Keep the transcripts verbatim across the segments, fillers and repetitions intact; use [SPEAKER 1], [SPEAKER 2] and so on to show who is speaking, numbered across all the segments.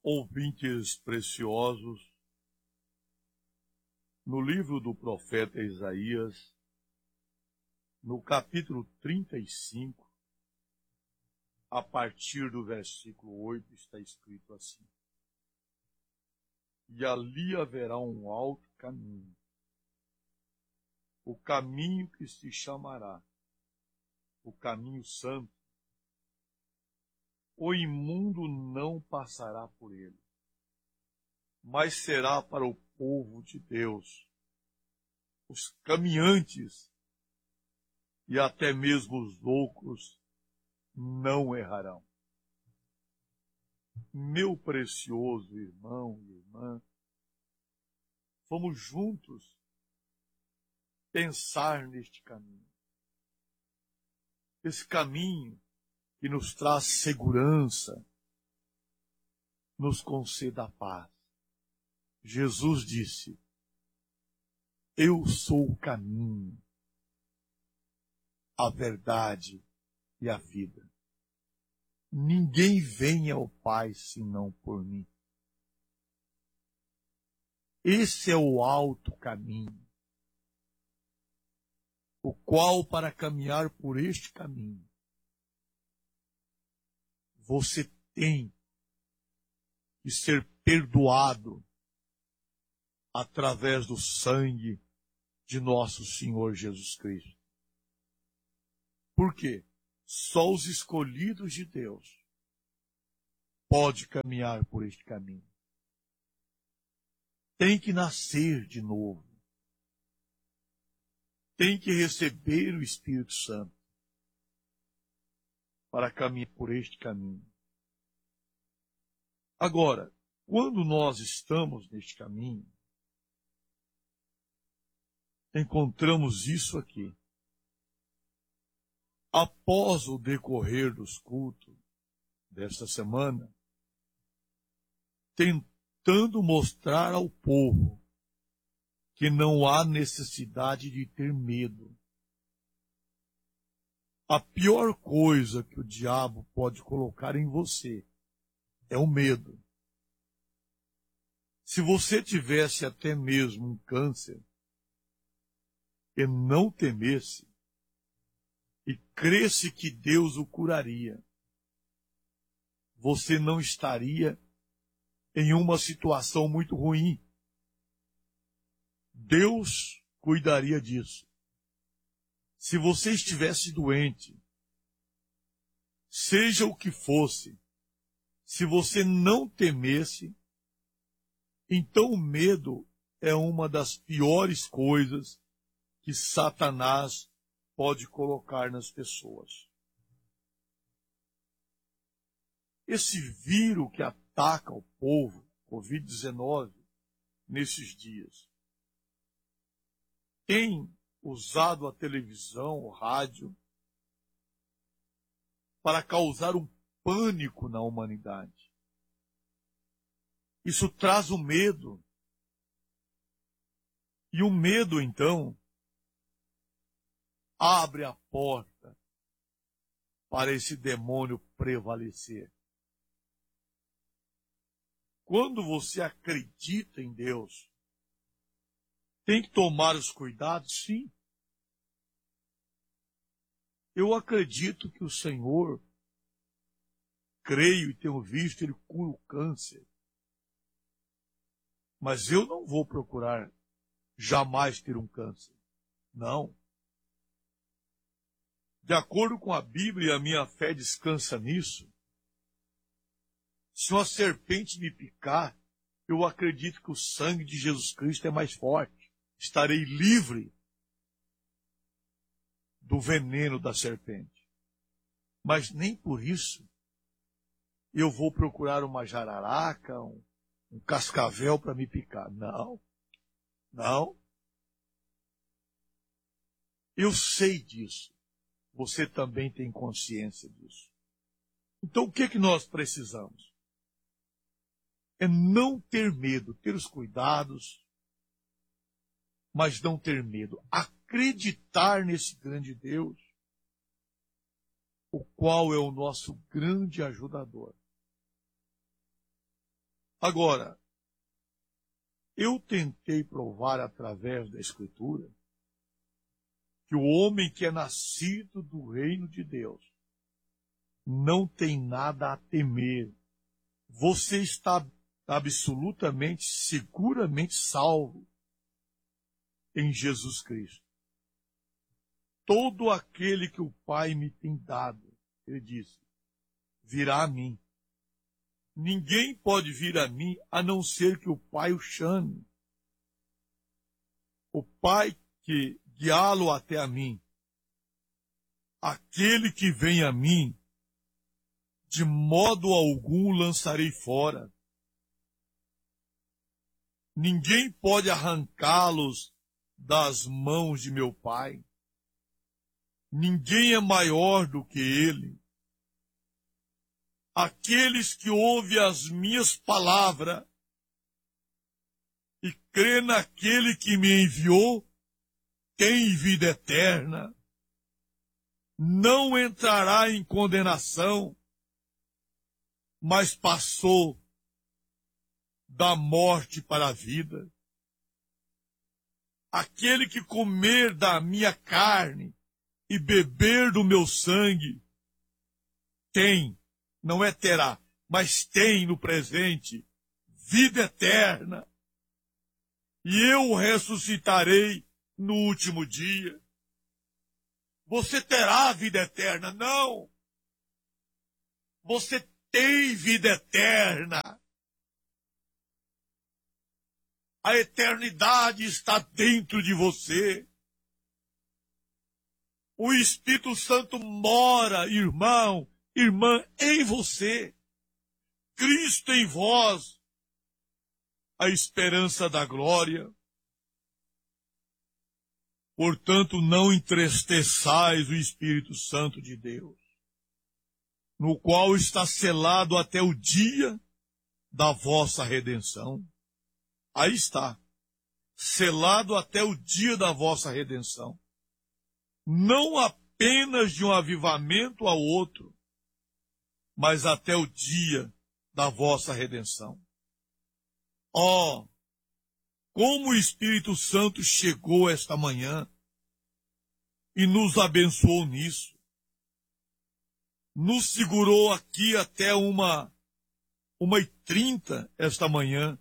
[SPEAKER 1] Ouvintes preciosos, no livro do profeta Isaías, no capítulo trinta e cinco, a partir do versículo oito, está escrito assim: E ali haverá um alto caminho, o caminho que se chamará o caminho santo. O imundo não passará por ele, mas será para o povo de Deus. Os caminhantes e até mesmo os loucos não errarão. Meu precioso irmão e irmã, vamos juntos pensar neste caminho. Esse caminho que nos traz segurança, nos conceda a paz. Jesus disse: Eu sou o caminho, a verdade e a vida. Ninguém vem ao Pai senão por mim. Esse é o alto caminho, o qual, para caminhar por este caminho, você tem que ser perdoado através do sangue de nosso Senhor Jesus Cristo. Por quê? Só os escolhidos de Deus podem caminhar por este caminho. Tem que nascer de novo. Tem que receber o Espírito Santo para caminhar por este caminho. Agora, quando nós estamos neste caminho, encontramos isso aqui. Após o decorrer dos cultos desta semana, tentando mostrar ao povo que não há necessidade de ter medo. A pior coisa que o diabo pode colocar em você é o medo. Se você tivesse até mesmo um câncer e não temesse e cresse que Deus o curaria, você não estaria em uma situação muito ruim. Deus cuidaria disso. Se você estivesse doente, seja o que fosse, se você não temesse, então o medo é uma das piores coisas que Satanás pode colocar nas pessoas. Esse vírus que ataca o povo, covid dezenove, nesses dias, tem usado a televisão, o rádio, para causar um pânico na humanidade. Isso traz o medo. E o medo, então, abre a porta para esse demônio prevalecer. Quando você acredita em Deus, tem que tomar os cuidados, sim. Eu acredito que o Senhor, creio e tenho visto, Ele cura o câncer. Mas eu não vou procurar jamais ter um câncer. Não. De acordo com a Bíblia, a minha fé descansa nisso. Se uma serpente me picar, eu acredito que o sangue de Jesus Cristo é mais forte. Estarei livre do veneno da serpente. Mas nem por isso eu vou procurar uma jararaca, um, um cascavel para me picar. Não, não. Eu sei disso. Você também tem consciência disso. Então o que é que nós precisamos? É não ter medo, ter os cuidados, mas não ter medo. Acreditar nesse grande Deus, o qual é o nosso grande ajudador. Agora, eu tentei provar através da Escritura que o homem que é nascido do reino de Deus não tem nada a temer. Você está absolutamente, seguramente salvo em Jesus Cristo. Todo aquele que o Pai me tem dado, ele disse, virá a mim. Ninguém pode vir a mim a não ser que o Pai o chame. O Pai que guiá-lo até a mim. Aquele que vem a mim, de modo algum lançarei fora. Ninguém pode arrancá-los das mãos de meu Pai. Ninguém é maior do que ele. Aqueles que ouvem as minhas palavras e crê naquele que me enviou, tem vida eterna. Não entrará em condenação, mas passou da morte para a vida. Aquele que comer da minha carne e beber do meu sangue, tem, não é terá, mas tem no presente, vida eterna. E eu o ressuscitarei no último dia. Você terá vida eterna? Não. Você tem vida eterna. A eternidade está dentro de você. O Espírito Santo mora, irmão, irmã, em você. Cristo em vós, a esperança da glória. Portanto, não entristeçais o Espírito Santo de Deus, no qual está selado até o dia da vossa redenção. Aí está, selado até o dia da vossa redenção. Não apenas de um avivamento ao outro, mas até o dia da vossa redenção. Ó, oh, como o Espírito Santo chegou esta manhã e nos abençoou nisso. Nos segurou aqui até uma, uma e trinta esta manhã.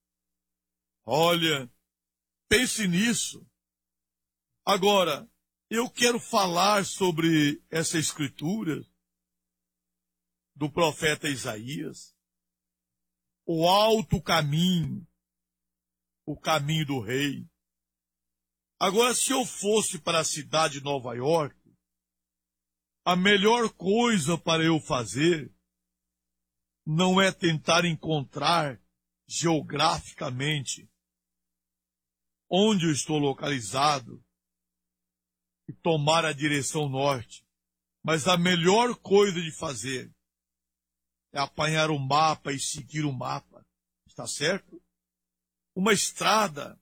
[SPEAKER 1] Olha, pense nisso. Agora, eu quero falar sobre essa escritura do profeta Isaías, o alto caminho, o caminho do rei. Agora, se eu fosse para a cidade de Nova York, a melhor coisa para eu fazer não é tentar encontrar geograficamente onde eu estou localizado e tomar a direção norte, mas a melhor coisa de fazer é apanhar o mapa e seguir o mapa, está certo? Uma estrada,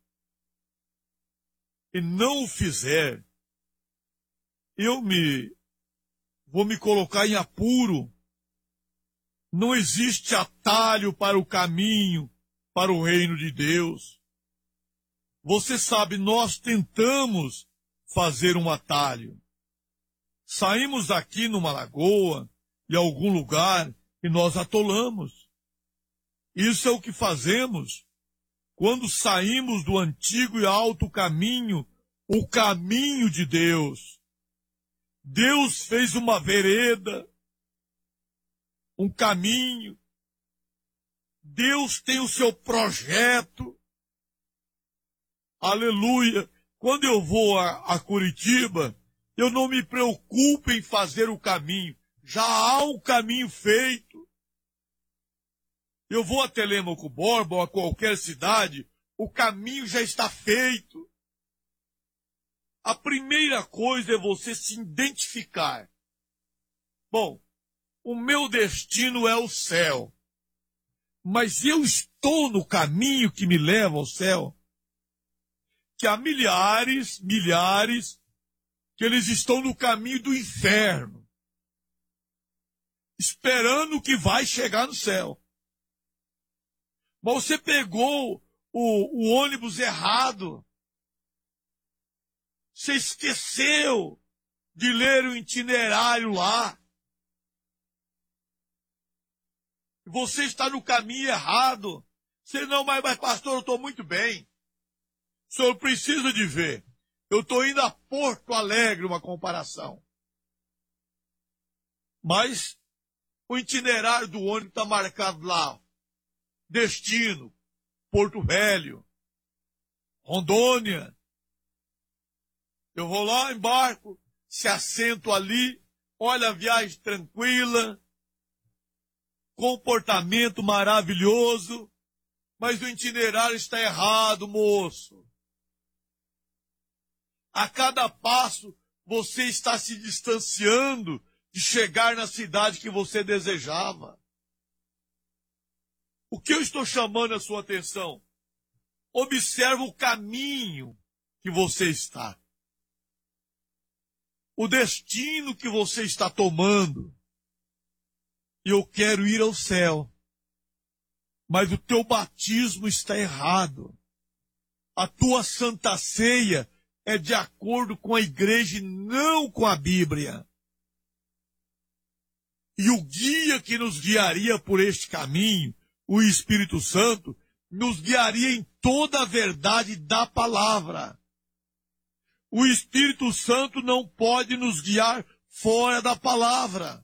[SPEAKER 1] e não o fizer, eu me vou me colocar em apuro. Não existe atalho para o caminho, para o reino de Deus. Você sabe, nós tentamos fazer um atalho. Saímos daqui numa lagoa, em algum lugar, e nós atolamos. Isso é o que fazemos quando saímos do antigo e alto caminho, o caminho de Deus. Deus fez uma vereda, um caminho. Deus tem o seu projeto. Aleluia. Quando eu vou a, a Curitiba, eu não me preocupo em fazer o caminho. Já há um caminho feito. Eu vou a Telêmaco Borba ou a qualquer cidade, o caminho já está feito. A primeira coisa é você se identificar. Bom, o meu destino é o céu, mas eu estou no caminho que me leva ao céu. Que há milhares, milhares, que eles estão no caminho do inferno, esperando que vai chegar no céu. Mas você pegou o, o ônibus errado. Você esqueceu de ler o itinerário lá. Você está no caminho errado. Você não, mas, mas pastor, eu estou muito bem. O senhor precisa de ver. Eu estou indo a Porto Alegre, uma comparação. Mas o itinerário do ônibus está marcado lá. Destino, Porto Velho, Rondônia. Eu vou lá, embarco, se assento ali, olha a viagem tranquila, comportamento maravilhoso, mas o itinerário está errado, moço. A cada passo, você está se distanciando de chegar na cidade que você desejava. O que eu estou chamando a sua atenção? Observa o caminho que você está. O destino que você está tomando. Eu quero ir ao céu. Mas o teu batismo está errado. A tua santa ceia é de acordo com a igreja e não com a Bíblia. E o guia que nos guiaria por este caminho, o Espírito Santo, nos guiaria em toda a verdade da palavra. O Espírito Santo não pode nos guiar fora da palavra.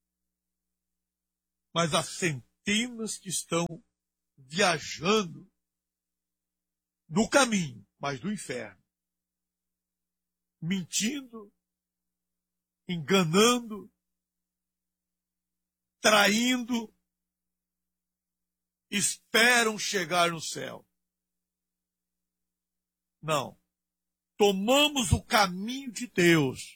[SPEAKER 1] Mas há centenas que estão viajando do caminho, mas do inferno. Mentindo, enganando, traindo, esperam chegar no céu. Não. Tomamos o caminho de Deus,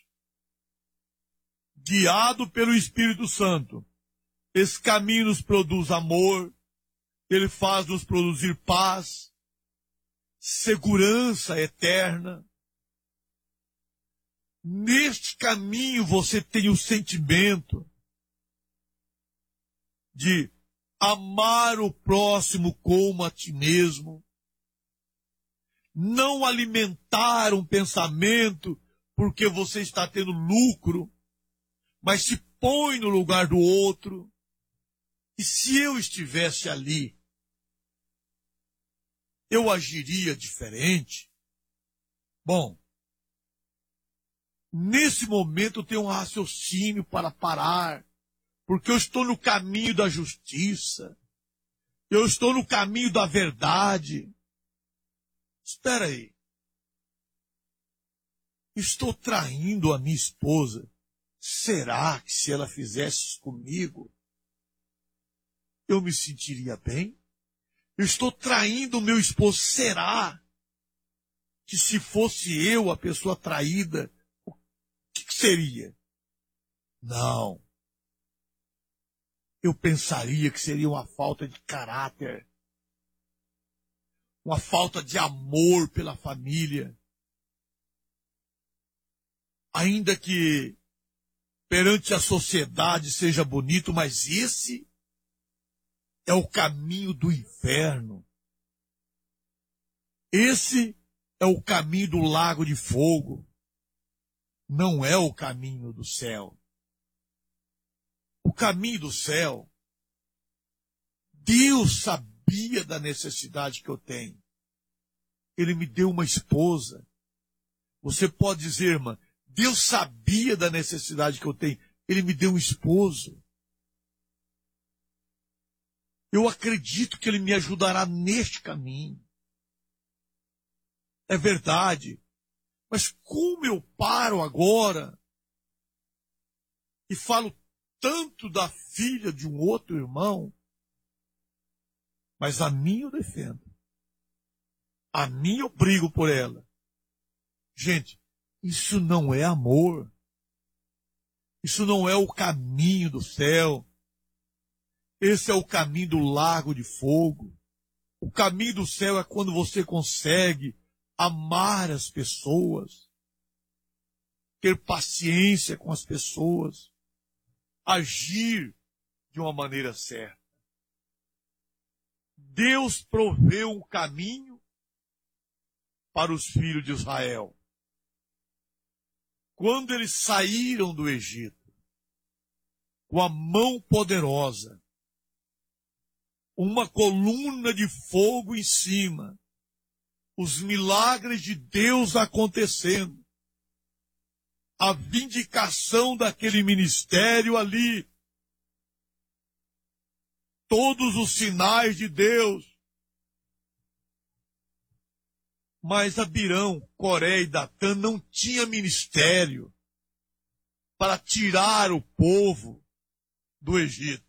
[SPEAKER 1] guiado pelo Espírito Santo. Esse caminho nos produz amor, ele faz nos produzir paz, segurança eterna. Neste caminho você tem o sentimento de amar o próximo como a ti mesmo. Não alimentar um pensamento porque você está tendo lucro, mas se põe no lugar do outro. E se eu estivesse ali, eu agiria diferente? Bom, nesse momento eu tenho um raciocínio para parar, porque eu estou no caminho da justiça, eu estou no caminho da verdade. Espera aí. Estou traindo a minha esposa. Será que se ela fizesse isso comigo, eu me sentiria bem? Eu estou traindo o meu esposo. Será que se fosse eu a pessoa traída, o que, que seria? Não. Eu pensaria que seria uma falta de caráter, uma falta de amor pela família. Ainda que perante a sociedade seja bonito, mas esse é o caminho do inferno. Esse é o caminho do lago de fogo. Não é o caminho do céu. O caminho do céu, Deus sabia da necessidade que eu tenho. Ele me deu uma esposa. Você pode dizer, irmã, Deus sabia da necessidade que eu tenho. Ele me deu um esposo. Eu acredito que ele me ajudará neste caminho. É verdade. Mas como eu paro agora e falo tanto da filha de um outro irmão, mas a mim eu defendo. A mim eu brigo por ela. Gente, isso não é amor. Isso não é o caminho do céu. Esse é o caminho do lago de fogo. O caminho do céu é quando você consegue amar as pessoas, ter paciência com as pessoas, agir de uma maneira certa. Deus proveu um caminho para os filhos de Israel. Quando eles saíram do Egito, com a mão poderosa, uma coluna de fogo em cima, os milagres de Deus acontecendo, a vindicação daquele ministério ali, todos os sinais de Deus. Mas Abirão, Coré e Datã não tinha ministério para tirar o povo do Egito.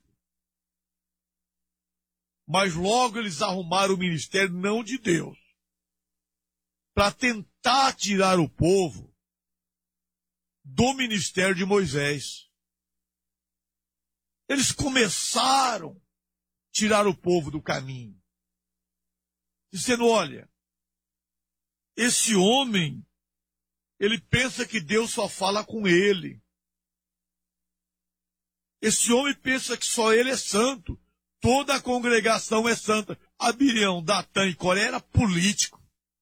[SPEAKER 1] Mas logo eles arrumaram o ministério não de Deus, para tentar tirar o povo do ministério de Moisés. Eles começaram a tirar o povo do caminho, dizendo, olha, esse homem, ele pensa que Deus só fala com ele. Esse homem pensa que só ele é santo. Toda a congregação é santa. Abirão, Datã e Coré era político.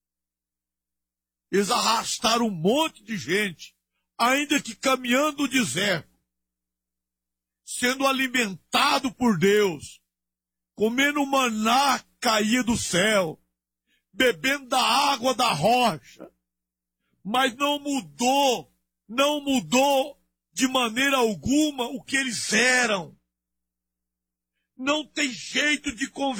[SPEAKER 1] Eles arrastaram um monte de gente, ainda que caminhando no deserto, sendo alimentado por Deus, comendo maná que caía do céu, bebendo da água da rocha, mas não mudou, não mudou de maneira alguma o que eles eram. Não tem jeito de convencer